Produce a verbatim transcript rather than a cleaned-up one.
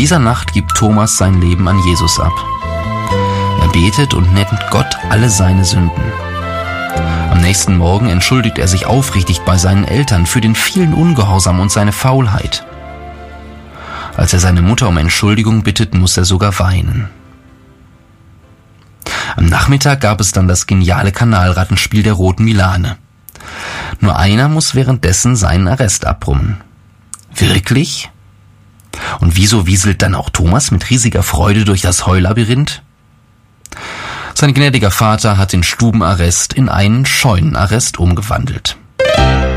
dieser Nacht gibt Thomas sein Leben an Jesus ab. Er betet und nennt Gott alle seine Sünden. Am nächsten Morgen entschuldigt er sich aufrichtig bei seinen Eltern für den vielen Ungehorsam und seine Faulheit. Als er seine Mutter um Entschuldigung bittet, muss er sogar weinen. Am Nachmittag gab es dann das geniale Kanalrattenspiel der Roten Milane. Nur einer muss währenddessen seinen Arrest abbrummen. Wirklich? Und wieso wieselt dann auch Thomas mit riesiger Freude durch das Heulabyrinth? Sein gnädiger Vater hat den Stubenarrest in einen Scheunenarrest umgewandelt.